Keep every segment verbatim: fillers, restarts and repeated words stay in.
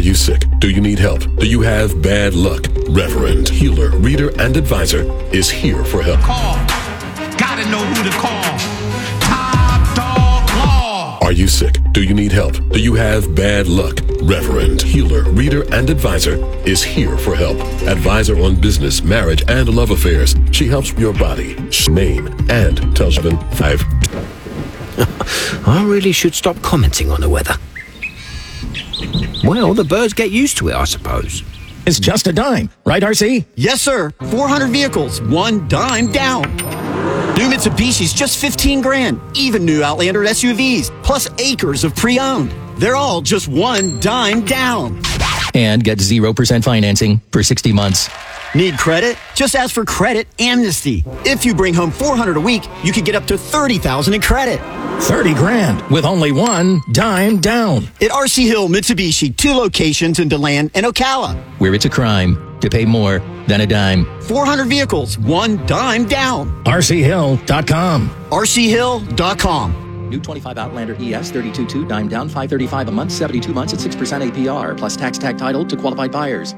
you sick? Do you need help? Do you have bad luck? Reverend, healer, reader, and advisor is here for help. Call. Gotta know who to call. Top Dog Law. Are you sick? Do you need help? Do you have bad luck? Reverend, healer, reader, and advisor is here for help. Advisor on business, marriage, and love affairs. She helps your body, name, and tells you five. I really should stop commenting on the weather. Well, the birds get used to it, I suppose. It's just a dime, right, R C? Yes, sir. four hundred vehicles, one dime down. New Mitsubishi's just fifteen grand. Even new Outlander S U Vs, plus acres of pre-owned. They're all just one dime down. And get zero percent financing for sixty months. Need credit? Just ask for Credit Amnesty. If you bring home four hundred a week, you could get up to thirty thousand in credit. thirty grand with only one dime down. At R C Hill Mitsubishi, two locations in DeLand and Ocala. Where it's a crime to pay more than a dime. four hundred vehicles, one dime down. R C hill dot com. R C hill dot com. New twenty-five Outlander E S thirty-two two, dime down, five thirty-five a month, seventy-two months at six percent A P R, plus tax tag title to qualified buyers.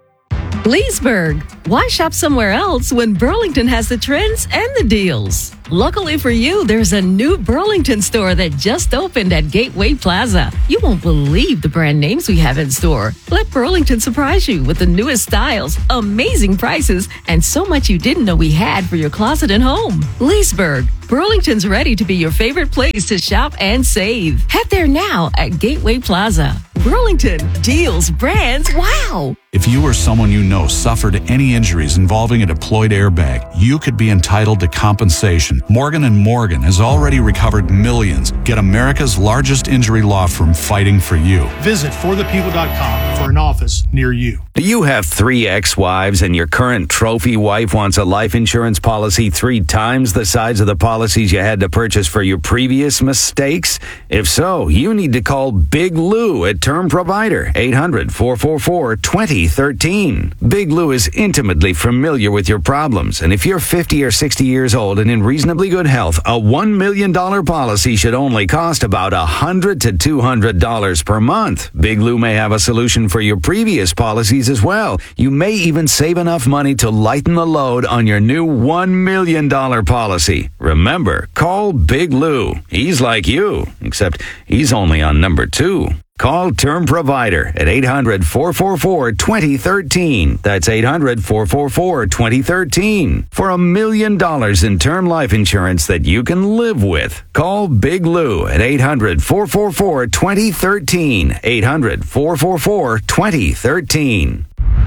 Leesburg. Why shop somewhere else when Burlington has the trends and the deals? Luckily for you, there's a new Burlington store that just opened at Gateway Plaza. You won't believe the brand names we have in store. Let Burlington surprise you with the newest styles, amazing prices, and so much you didn't know we had for your closet and home. Leesburg. Burlington's ready to be your favorite place to shop and save. Head there now at Gateway Plaza. Burlington. Deals, brands, wow. If you or someone you know suffered any injuries involving a deployed airbag, you could be entitled to compensation. Morgan and Morgan has already recovered millions. Get America's largest injury law firm fighting for you. Visit for the people dot com for an office near you. Do you have three ex-wives and your current trophy wife wants a life insurance policy three times the size of the policies you had to purchase for your previous mistakes? If so, you need to call Big Lou at Term Provider, eight hundred, four four four, two zero one three. Big Lou is intimately familiar with your problems, and if you're fifty or sixty years old and in reasonably good health, a one million dollars policy should only cost about one hundred to two hundred dollars per month. Big Lou may have a solution for your previous policies as well. You may even save enough money to lighten the load on your new one million dollars policy. Remember, call Big Lou. He's like you, except he's only on number two. Call Term Provider at eight hundred, four four four, two zero one three. That's eight hundred, four four four, two zero one three. For a million dollars in term life insurance that you can live with. Call Big Lou at eight hundred, four four four, two zero one three. eight hundred, four four four, two zero one three.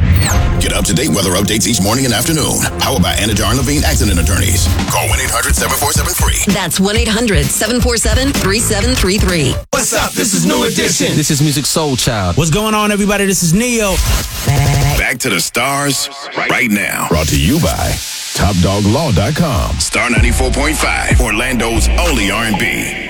Get up-to-date weather updates each morning and afternoon. Powered by Anajar and Levine Accident Attorneys. Call one eight hundred, seven four seven, free. That's one eight hundred, seven four seven, three seven three three. What's up? This is New Edition. This is Music Soul Child. What's going on, everybody? This is Neo. Back to the stars right now. Brought to you by top dog law dot com. Star ninety-four point five, Orlando's only R and B.